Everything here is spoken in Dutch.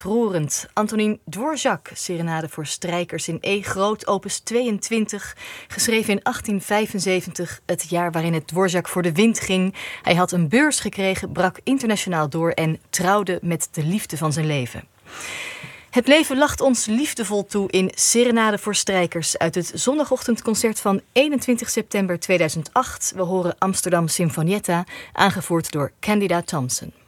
Roerend. Antonín Dvořák, serenade voor strijkers in E groot, opus 22, geschreven in 1875, het jaar waarin het Dvořák voor de wind ging. Hij had een beurs gekregen, brak internationaal door en trouwde met de liefde van zijn leven. Het leven lacht ons liefdevol toe in Serenade voor strijkers uit het zondagochtendconcert van 21 september 2008. We horen Amsterdam Sinfonietta, aangevoerd door Candida Thompson.